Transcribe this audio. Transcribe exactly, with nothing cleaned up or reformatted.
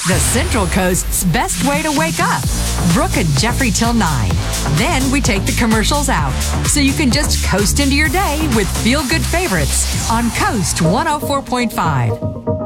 The Central Coast's best way to wake up. Brooke and Jeffrey till nine. Then we take the commercials out, so you can just coast into your day with feel-good favorites on Coast one oh four point five.